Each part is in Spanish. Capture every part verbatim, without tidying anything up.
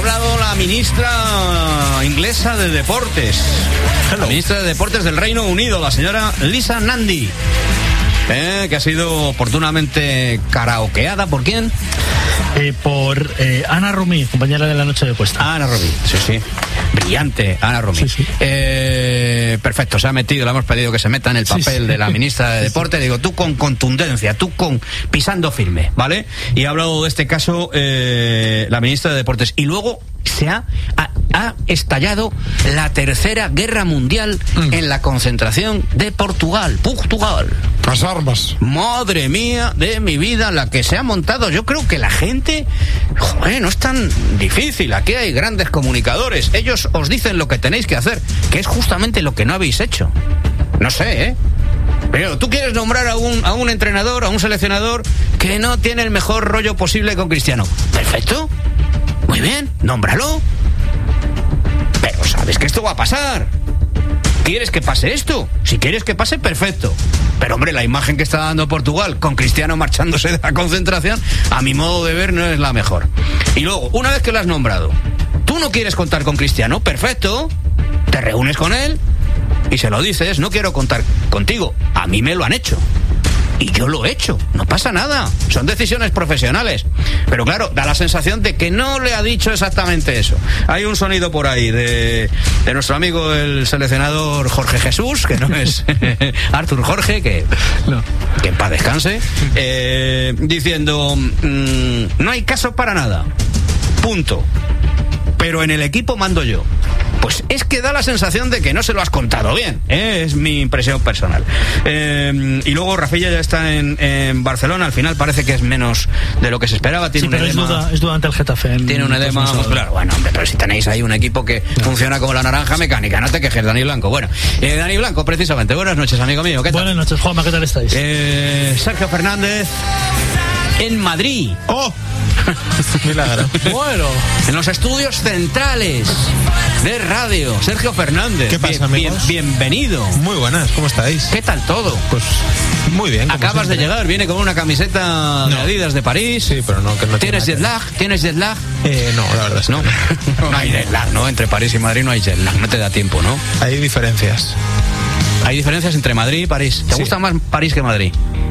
hablado la ministra inglesa de Deportes. Hello. La ministra de Deportes del Reino Unido, la señora Lisa Nandy. Eh, que ha sido oportunamente karaokeada. ¿Por quién? Eh, por eh, Ana Romí, compañera de La Noche de Puesta. Ana Romí, sí, sí. Brillante, Ana Romí. Sí, sí. Eh, perfecto, se ha metido, le hemos pedido que se meta en el papel sí, sí. de la ministra de Deporte. Digo, tú con contundencia, tú con pisando firme, ¿vale? Y ha hablado de este caso eh, la ministra de Deportes. Y luego se ha, ha, ha estallado la tercera guerra mundial mm. en la concentración de Portugal. Portugal. Las armas. Madre mía de mi vida, la que se ha montado. Yo creo que la gente, joder, no es tan difícil. Aquí hay grandes comunicadores. Ellos os dicen lo que tenéis que hacer, que es justamente lo que no habéis hecho. No sé, ¿eh? Pero tú quieres nombrar a un, a un entrenador, a un seleccionador que no tiene el mejor rollo posible con Cristiano. Perfecto. Muy bien, nómbralo. Pero sabes que esto va a pasar. ¿Quieres que pase esto? Si quieres que pase, perfecto. Pero hombre, la imagen que está dando Portugal con Cristiano marchándose de la concentración, a mi modo de ver, no es la mejor. Y luego, una vez que lo has nombrado, tú no quieres contar con Cristiano, perfecto. Te reúnes con él y se lo dices, no quiero contar contigo. A mí me lo han hecho. Y yo lo he hecho, no pasa nada, son decisiones profesionales. Pero claro, da la sensación de que no le ha dicho exactamente eso. Hay un sonido por ahí de, de nuestro amigo el seleccionador Jorge Jesús, que no es Artur Jorge, que, no. que en paz descanse, eh, diciendo, mmm, no hay caso para nada, punto. Pero en el equipo mando yo. Pues es que da la sensación de que no se lo has contado bien, ¿eh? Es mi impresión personal. Eh, y luego Rafinha ya está en, en Barcelona. Al final parece que es menos de lo que se esperaba. Tiene sí, un pero edema, es duda, es duda ante el Getafe. En, tiene un edema, pues, claro, bueno, hombre, pero si tenéis ahí un equipo que no. funciona como la naranja mecánica, no te quejes, Dani Blanco. Bueno, eh, Dani Blanco, precisamente. Buenas noches, amigo mío. ¿Qué tal? Buenas noches, Juanma, ¿qué tal estáis? Eh, Sergio Fernández en Madrid. ¡Oh! Milagro. Bueno, en los estudios centrales de radio, Sergio Fernández. ¿Qué pasa, bien, amigos? Bien, bienvenido. Muy buenas, ¿cómo estáis? ¿Qué tal todo? Pues muy bien. Acabas siempre. de llegar, viene con una camiseta no. de Adidas de París. Sí, pero no, que no ¿Tienes jet lag? ¿Tienes jet lag? Eh, no, la verdad es que no. No, no hay jet lag, ¿no? Entre París y Madrid no hay jet lag, no te da tiempo, ¿no? Hay diferencias. Hay diferencias entre Madrid y París. ¿Te sí. gusta más París que Madrid?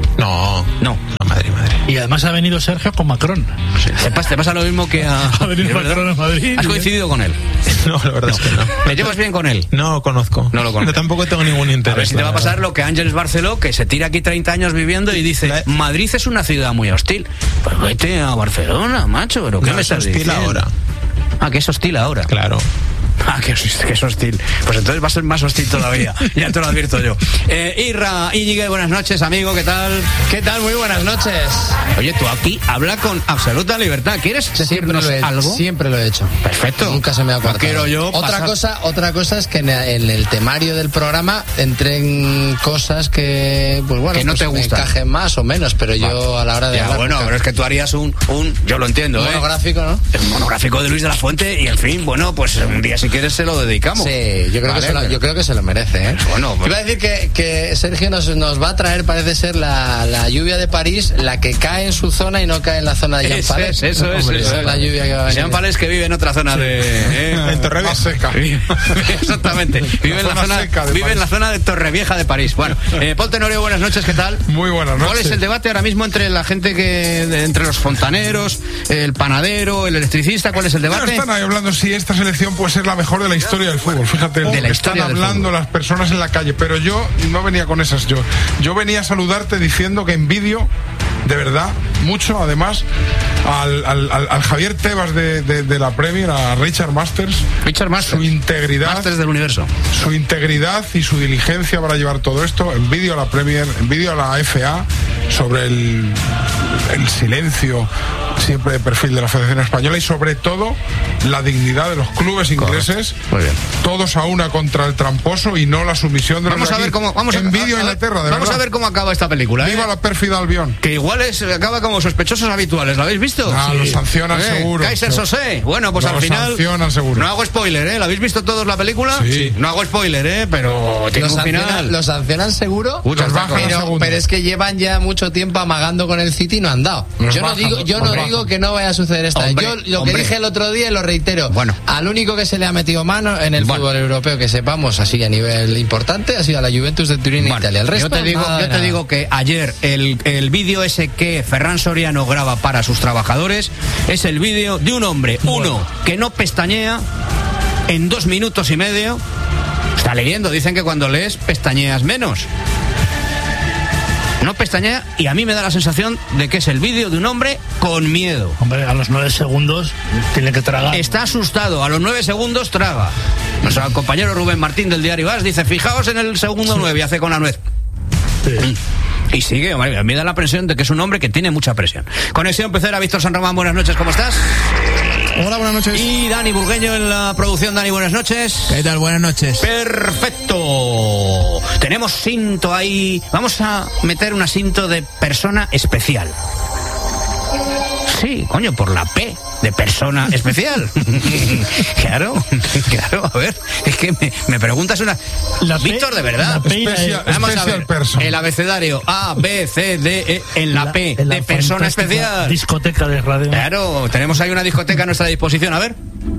No, no, no, Madrid, Madrid. Y además ha venido Sergio con Macron. Sí. Te, pasa, te pasa lo mismo que a... Ha venido Macron a Madrid. ¿Has coincidido con él? No, la verdad no. es que no. ¿Te llevas bien con él? No lo conozco. No lo conozco. Yo tampoco tengo ningún interés. A ver si te va a pasar lo que Ángeles Barceló, que se tira aquí treinta años viviendo y dice, la... Madrid es una ciudad muy hostil. Pues vete a Barcelona, macho, pero ¿qué no, me estás diciendo? Es hostil ahora. Ah, que es hostil ahora. Claro. Ah, que es, que es hostil. Pues entonces va a ser más hostil todavía. Ya te lo advierto yo. Eh, Irra Íñiguez, buenas noches, amigo. ¿Qué tal? ¿Qué tal? Muy buenas noches. Oye, tú aquí habla con absoluta libertad. ¿Quieres decirnos siempre he, algo? Siempre lo he hecho. Perfecto. Nunca se me ha cortado. No quiero yo otra pasar... cosa, otra cosa es que en el temario del programa entren cosas que, pues bueno, que no pues te gustan, encajen más o menos, pero vale. yo a la hora de ya, hablar, bueno, nunca... pero es que tú harías un, un yo lo entiendo, un ¿eh? monográfico, ¿no? Un monográfico de Luis de la Fuente y en fin, bueno, pues un día si quieres se lo dedicamos. Sí, yo creo, vale, que, se lo, yo creo que se lo merece, ¿eh? Bueno, pues... Iba a decir que, que Sergio nos, nos va a traer, parece ser, la, la lluvia de París, la que cae en su zona y no cae en la zona de Jean Palés. Eso, eso, eso, eso es la lluvia que va a venir. Jean Palés, que vive en otra zona de... ¿eh? En Torrevieja seca. Exactamente. Vive, en la, zona, zona vive en la zona de Torrevieja de París. Bueno, eh, Paul Tenorio, buenas noches, ¿qué tal? Muy buenas noches. ¿Cuál es el debate ahora mismo entre la gente que... De, entre los fontaneros, el panadero, el electricista? ¿Cuál es el debate? No, están ahí hablando si esta selección puede ser la mejor de la historia del fútbol. Fíjate, de la están hablando las personas en la calle, pero yo no venía con esas. Yo, yo venía a saludarte diciendo que envidio, de verdad, mucho, además, al, al, al, al Javier Tebas de, de, de la Premier, a Richard Masters. Richard Masters. Su integridad. Masters del universo. Su integridad y su diligencia para llevar todo esto. Envidio a la Premier, envidio a la F A sobre el, el silencio siempre de perfil de la Federación Española y sobre todo la dignidad de los clubes ingleses. Muy bien. Todos a una contra el tramposo y no la sumisión de los vamos a ver cómo vamos envidio a, a, a Inglaterra, de vamos verdad. a ver cómo acaba esta película. Viva ¿eh? la pérfida Albión. Que igual es, acaba como sospechosos habituales. ¿Lo habéis visto? Ah, sí. Lo sancionan ¿Eh? seguro. Kaiser Sosé. Bueno, pues lo al final. Sancionan seguro. No hago spoiler, ¿eh? ¿La habéis visto todos la película? Sí. No hago spoiler, ¿eh? Pero tiene un final. ¿Lo sancionan seguro? Muchas bajas. Pero, pero es que llevan ya mucho tiempo amagando con el City y no han dado. Nos yo no bajan, digo, yo no hombre, no digo que no vaya a suceder esta vez. Yo lo hombre. que dije el otro día y lo reitero. Bueno. Al único que se le ha metido mano en el Bueno. fútbol europeo que sepamos así a nivel importante ha sido a la Juventus de Turín en Bueno, Italia. El resto yo te digo, nada de yo te nada. digo que ayer el, el vídeo ese que Ferran Soriano graba para sus trabajadores es el vídeo de un hombre, uno, que no pestañea en dos minutos y medio. Está leyendo, dicen que cuando lees pestañeas menos. No pestañea y a mí me da la sensación de que es el vídeo de un hombre con miedo. Hombre, a los nueve segundos tiene que tragar. Está asustado, a los nueve segundos traga. Nuestro compañero Rubén Martín del diario As dice, fijaos en el segundo nueve, y hace con la nuez. Sí. Y sigue, hombre, me da la impresión de que es un hombre que tiene mucha presión. Conexión Pecera, Víctor San Román, buenas noches, ¿cómo estás? Hola, buenas noches. Y Dani Burgueño en la producción. Dani, buenas noches. ¿Qué tal? Buenas noches. Perfecto. Tenemos cinto ahí. Vamos a meter un asinto de persona especial. Sí, coño, por la P de persona especial. Claro, claro, a ver, es que me, me preguntas una... La P- Víctor, de verdad. la P y la E. Especial, Vamos a especial ver, person. el abecedario A, B, C, D, E, en la, La- P en la de persona fantástica especial. Discoteca de radio. Claro, tenemos ahí una discoteca a nuestra disposición, a ver.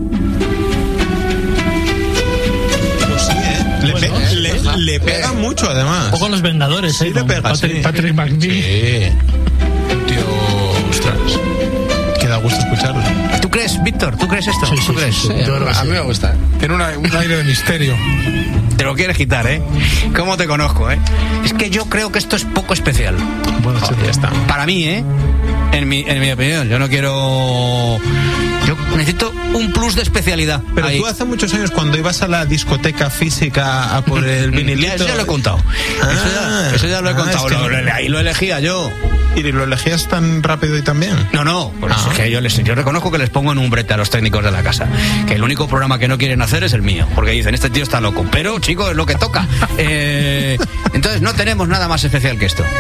Pues sí, ¿eh? Le, Bueno, pe- sí, le, ajá. le pega mucho, además. Un poco los Vengadores, Sí, ¿eh? le Con pega, Patrick, sí. Patrick McNee. Sí. Un tío, ostras. Que da gusto escucharlo. ¿Tú crees, Víctor? ¿Tú crees esto? Sí, sí, ¿Tú crees? sí, sí. Sí, Yo creo que a sí. mí me gusta. Tiene una- un aire de misterio. Te lo quieres quitar, ¿eh? ¿Cómo te conozco, eh? Es que yo creo que esto es poco especial. Bueno, Oh, sí, ya está. Para mí, ¿eh? En mi, en mi opinión. Yo no quiero... Yo necesito un plus de especialidad. Pero ahí. tú hace muchos años cuando ibas a la discoteca física a por el vinilito... Ya, eso ya lo he contado. Ah, eso, ya, eso ya lo he ah, contado. es que- Lo- lo- ahí lo elegía yo. ¿Y lo elegías tan rápido y tan bien? No, no, por eso Ah. es que yo, les, yo reconozco que les pongo en un brete a los técnicos de la casa. Que el único programa que no quieren hacer es el mío. Porque dicen, este tío está loco. Pero, chicos, es lo que toca. Eh, entonces, no tenemos nada más especial que esto.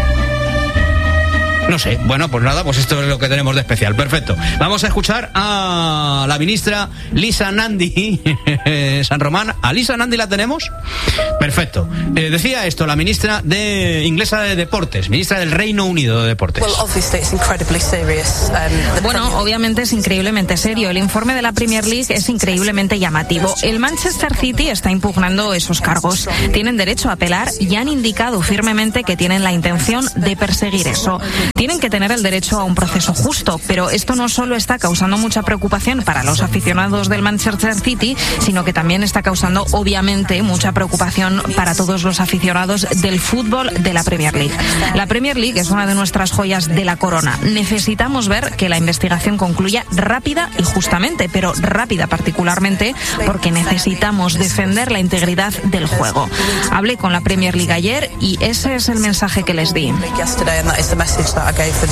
No sé, bueno, pues nada, pues esto es lo que tenemos de especial. Perfecto. Vamos a escuchar a la ministra Lisa Nandy San Román. ¿A Lisa Nandy la tenemos? Perfecto. Eh, decía esto la ministra de inglesa de Deportes, ministra del Reino Unido de Deportes. Well, obviously it's incredibly serious. Um, the Bueno, Premier- obviamente es increíblemente serio. El informe de la Premier League es increíblemente llamativo. El Manchester City está impugnando esos cargos. Tienen derecho a apelar y han indicado firmemente que tienen la intención de perseguir eso. Tienen que tener el derecho a un proceso justo, pero esto no solo está causando mucha preocupación para los aficionados del Manchester City, sino que también está causando, obviamente, mucha preocupación para todos los aficionados del fútbol de la Premier League. La Premier League es una de nuestras joyas de la corona. Necesitamos ver que la investigación concluya rápida y justamente, pero rápida particularmente, porque necesitamos defender la integridad del juego. Hablé con la Premier League ayer y ese es el mensaje que les di. yesterday, and that is the message that I gave them.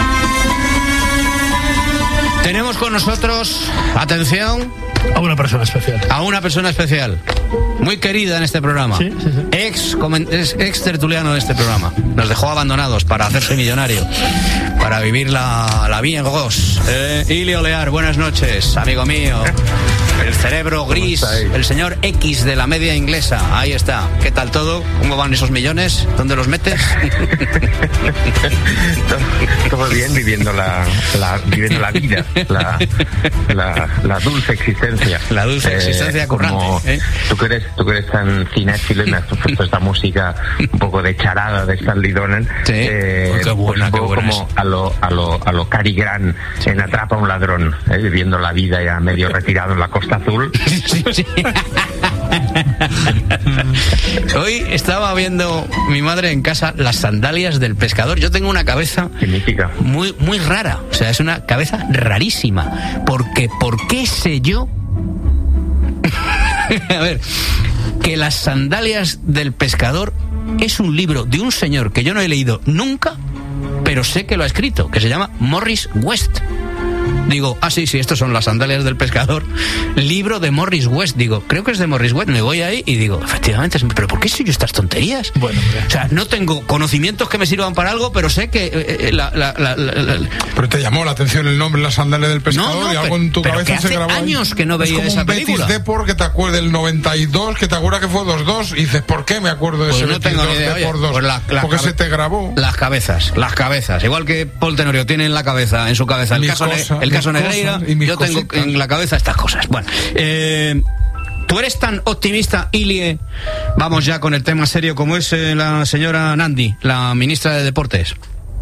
Tenemos con nosotros, atención, A una persona especial. a una persona especial, muy querida en este programa, Sí, sí, sí. ex comen- es ex tertuliano de este programa. Nos dejó abandonados para hacerse millonario, para vivir la, la vida en Gos. Eh, Ilio Lear, buenas noches, amigo mío. El cerebro gris, el señor X de la media inglesa. Ahí está. ¿Qué tal todo? ¿Cómo van esos millones? ¿Dónde los metes? Todo bien, viviendo la, la viviendo la vida, la, la, la dulce existencia. La dulce existencia currante, como ¿eh? Tú que eres, tú que eres tan cinéfilo y me has puesto esta música un poco de charada de Stanley Donen. Sí. Oh, qué buena, pues un qué poco buena como es. a lo, a lo, a lo Cary Grant en Atrapa a un ladrón, ¿eh? Viviendo la vida ya medio retirado en la Costa Azul. Sí, sí. Hoy estaba viendo mi madre en casa las sandalias del pescador. Yo tengo una cabeza Significa. muy, muy rara. O sea, es una cabeza rarísima. Porque, ¿por qué sé yo? A ver, que las sandalias del pescador es un libro de un señor que yo no he leído nunca, pero sé que lo ha escrito, que se llama Morris West. Digo, ah, sí, sí, estos son las sandalias del pescador. Libro de Morris West. Digo, creo que es de Morris West. Me voy ahí y digo, efectivamente, pero ¿por qué soy yo estas tonterías? Bueno, hombre. O sea, no tengo conocimientos que me sirvan para algo, pero sé que eh, la, la, la, la, la... Pero te llamó la atención el nombre, las sandalias del pescador, no, no, y algo pero, en tu pero cabeza que se hace grabó. años ahí. que no veía es como esa un película. Betis Depor que te acuerdas del noventa y dos, que te acuerdas que fue dos dos, y dices, ¿por qué me acuerdo de Pues ese no Betis tengo ni idea. Depor Oye, dos? pues la- la Porque cabe- se te grabó. Las cabezas, las cabezas. Igual que Paul Tenorio tiene en la cabeza, en su cabeza, el Mis caso, cosas, ne- el caso mis Negreira, cosas y mis yo tengo cositas. en la cabeza estas cosas. Bueno, eh, ¿tú eres tan optimista, Ilie? Vamos ya con el tema serio, como es eh, la señora Nandi, la ministra de Deportes.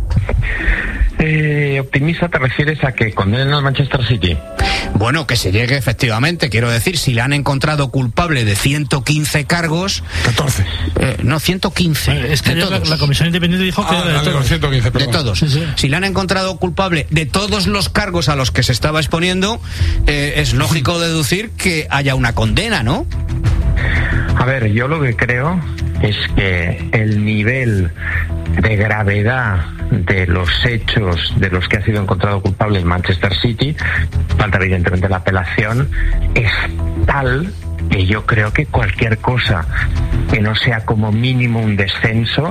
Eh, optimista te refieres a que condenen al Manchester City. Bueno, que se llegue efectivamente, quiero decir, si le han encontrado culpable de ciento quince cargos... catorce. Eh, no, ciento quince. Es que de ayer la, todos. la Comisión Independiente dijo que Ah, era de la de todos. los ciento quince, De perdón. todos. Sí, sí. Si le han encontrado culpable de todos los cargos a los que se estaba exponiendo, eh, es lógico deducir que haya una condena, ¿no? A ver, yo lo que creo es que el nivel de gravedad de los hechos de los que ha sido encontrado culpable el Manchester City, falta evidentemente la apelación, es tal que yo creo que cualquier cosa que no sea como mínimo un descenso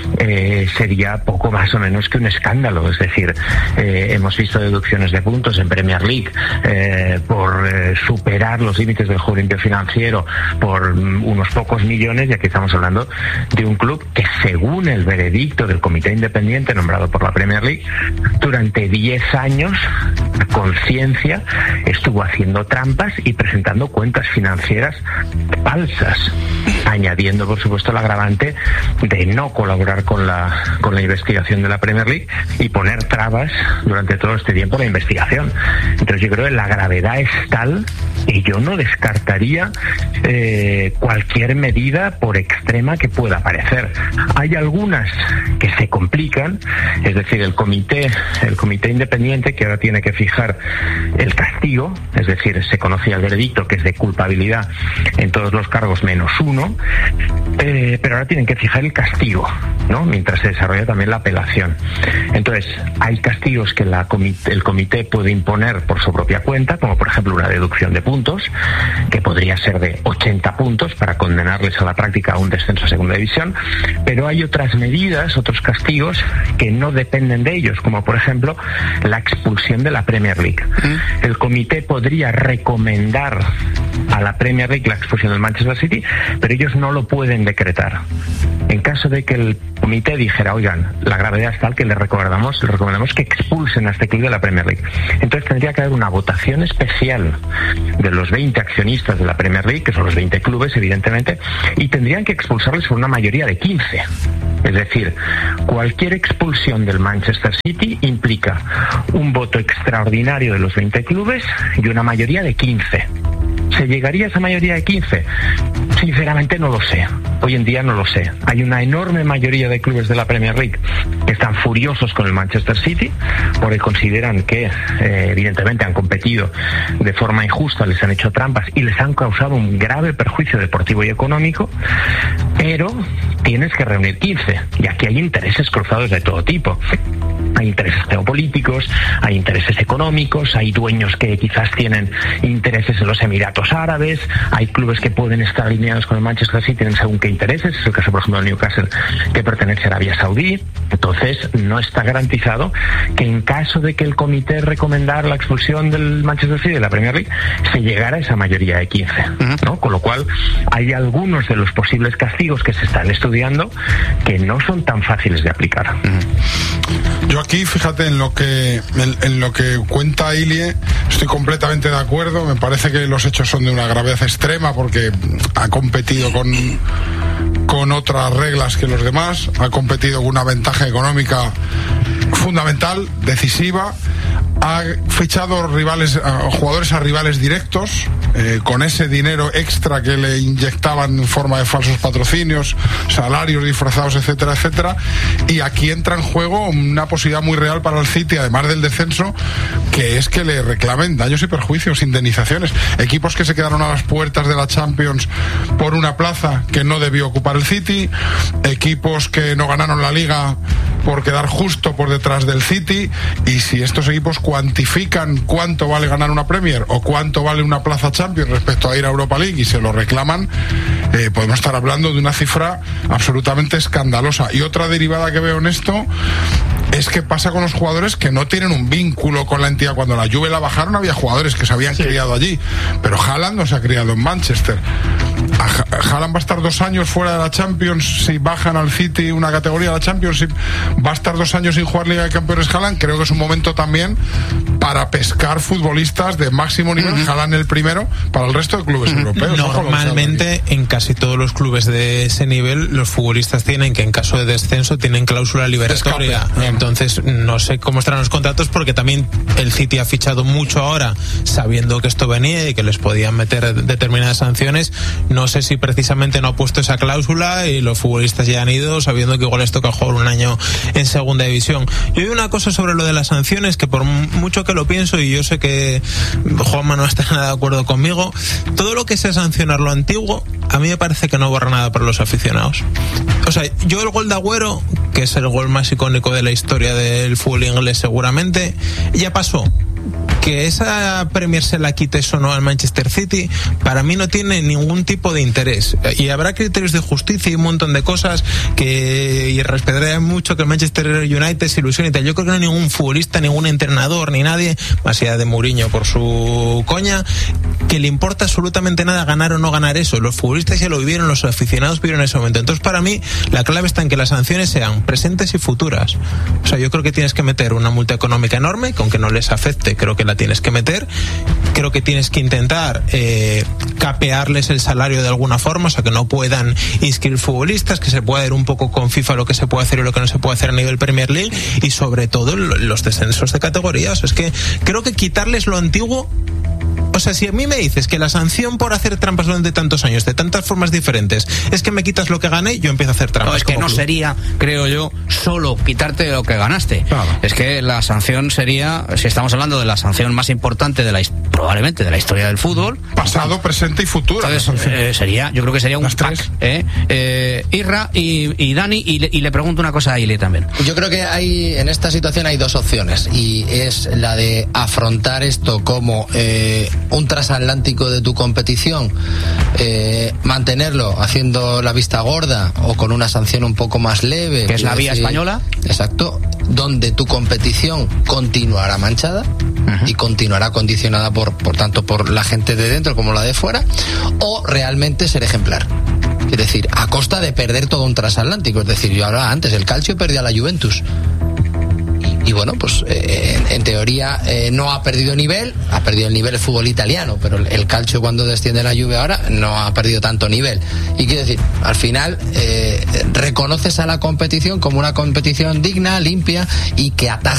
eh, sería poco más o menos que un escándalo. Es decir, eh, hemos visto deducciones de puntos en Premier League eh, por eh, superar los límites del juego limpio financiero por mm, unos pocos millones, y aquí estamos hablando de un club que, según el veredicto del comité independiente nombrado por la Premier League, durante diez años a conciencia estuvo haciendo trampas y presentando cuentas financieras falsas, añadiendo por supuesto el agravante de no colaborar con la con la investigación de la Premier League y poner trabas durante todo este tiempo a la investigación. Entonces yo creo que la gravedad es tal que yo no descartaría eh, cualquier medida, por extrema que pueda parecer. Hay algunas que se complican, es decir, el comité el comité independiente, que ahora tiene que fijar el castigo, es decir, se conocía el veredicto, que es de culpabilidad en todos los cargos menos uno, eh, pero ahora tienen que fijar el castigo, ¿no? Mientras se desarrolla también la apelación. Entonces, hay castigos que la comité, el comité puede imponer por su propia cuenta, como por ejemplo una deducción de puntos, que podría ser de ochenta puntos para condenarles a la práctica a un descenso a segunda división, pero hay otras medidas, otros castigos que no dependen de ellos, como por ejemplo la expulsión de la Premier League. El comité podría recomendar a la Premier League la expulsión del Manchester City, pero ellos no lo pueden decretar. En caso de que el comité dijera, oigan, la gravedad es tal que le recomendamos, le recomendamos que expulsen a este club de la Premier League, entonces tendría que haber una votación especial de los veinte accionistas de la Premier League, que son los veinte clubes evidentemente, y tendrían que expulsarles por una mayoría de quince. Es decir, cualquier expulsión del Manchester City implica un voto extraordinario de los veinte clubes y una mayoría de quince. ¿Se llegaría a esa mayoría de quince? Sinceramente no lo sé. Hoy en día no lo sé. Hay una enorme mayoría de clubes de la Premier League que están furiosos con el Manchester City porque consideran que eh, evidentemente han competido de forma injusta, les han hecho trampas y les han causado un grave perjuicio deportivo y económico, pero tienes que reunir quince, y aquí hay intereses cruzados de todo tipo. Hay intereses geopolíticos, hay intereses económicos, hay dueños que quizás tienen intereses en los Emiratos Árabes, hay clubes que pueden estar alineados con el Manchester City, tienen según qué intereses, es el caso por ejemplo del Newcastle, que pertenece a Arabia Saudí. Entonces no está garantizado que en caso de que el comité recomendara la expulsión del Manchester City de la Premier League se llegara a esa mayoría de quince, ¿no? Con lo cual hay algunos de los posibles castigos que se están estudiando que no son tan fáciles de aplicar. Yo aquí, fíjate, en lo que en, en lo que cuenta Ilie, estoy completamente de acuerdo. Me parece que los hechos son de una gravedad extrema porque ha competido con con otras reglas que los demás, ha competido con una ventaja económica fundamental, decisiva, ha fichado rivales, a jugadores a rivales directos, eh, con ese dinero extra que le inyectaban en forma de falsos patrocinios, salarios disfrazados, etcétera, etcétera, y aquí entra en juego una posibilidad muy real para el City, además del descenso, que es que le reclamen daños y perjuicios, indemnizaciones. Equipos que se quedaron a las puertas de la Champions por una plaza que no debió ocupar el City, equipos que no ganaron la Liga por quedar justo por detrás del City, y si estos equipos cuantifican cuánto vale ganar una Premier o cuánto vale una plaza Champions respecto a ir a Europa League y se lo reclaman, eh, podemos estar hablando de una cifra absolutamente escandalosa. Y otra derivada que veo en esto es que pasa con los jugadores que no tienen un vínculo con la entidad. Cuando la Juve la bajaron había jugadores que se habían sí. criado allí, pero Haaland no se ha criado en Manchester. Haaland va a estar dos años fuera de la Champions si bajan al City una categoría de la Championship. Va a estar dos años sin jugar Liga de Campeones Haaland. Creo que es un momento también para pescar futbolistas de máximo nivel. Uh-huh. Haaland el primero para el resto de clubes uh-huh. europeos. Normalmente en casi todos los clubes de ese nivel los futbolistas tienen que en caso de descenso tienen cláusula liberatoria. Entonces no sé cómo estarán los contratos, porque también el City ha fichado mucho ahora sabiendo que esto venía y que les podían meter determinadas sanciones. No sé si precisamente no ha puesto esa cláusula y los futbolistas ya han ido sabiendo que igual les toca jugar un año en segunda división. Yo hay una cosa sobre lo de las sanciones que por mucho que lo pienso, y yo sé que Juanma no está nada de acuerdo conmigo, todo lo que sea sancionar lo antiguo a mí me parece que no borra nada para los aficionados. O sea, yo el gol de Agüero, que es el gol más icónico de la historia del fútbol inglés seguramente, ya pasó. Que esa Premier se la quites o no al Manchester City, para mí no tiene ningún tipo de interés. Y habrá criterios de justicia y un montón de cosas que, y respetaré mucho que el Manchester United se ilusione y tal. Yo creo que no hay ningún futbolista, ningún entrenador, ni nadie, más allá de Mourinho por su coña, que le importa absolutamente nada ganar o no ganar eso. Los futbolistas ya lo vivieron, los aficionados vivieron ese momento. Entonces, para mí, la clave está en que las sanciones sean presentes y futuras. O sea, yo creo que tienes que meter una multa económica enorme, que aunque no les afecte, creo que la tienes que meter. Creo que tienes que intentar eh, capearles el salario de alguna forma, o sea, que no puedan inscribir futbolistas, que se pueda ver un poco con FIFA lo que se puede hacer y lo que no se puede hacer a nivel Premier League, y sobre todo los descensos de categorías. Es que creo que quitarles lo antiguo. O sea, si a mí me dices que la sanción por hacer trampas durante tantos años, de tantas formas diferentes, es que me quitas lo que gané, yo empiezo a hacer trampas. No, es que no club. sería, creo yo, solo quitarte lo que ganaste. Claro. Es que la sanción sería, si estamos hablando de la sanción más importante de la probablemente de la historia del fútbol, pasado, presente y futuro. Entonces, eh, sería, yo creo que sería un pack. ¿eh? Eh, Irra y, y Dani, y le, y le pregunto una cosa a Ile también. Yo creo que hay en esta situación hay dos opciones, y es la de afrontar esto como eh, un transatlántico de tu competición, eh, mantenerlo haciendo la vista gorda o con una sanción un poco más leve, que es la vía decir, española, exacto, donde tu competición continuará manchada uh-huh. y continuará condicionada por, por tanto por la gente de dentro como la de fuera, o realmente ser ejemplar. Es decir, a costa de perder todo un transatlántico. Es decir, yo hablaba antes, el Calcio perdió a la Juventus. Y bueno, pues eh, en, en teoría eh, no ha perdido nivel, ha perdido el nivel del fútbol italiano, pero el, el Calcio cuando desciende la Juve ahora no ha perdido tanto nivel. Y quiero decir, al final eh, reconoces a la competición como una competición digna, limpia y que ataja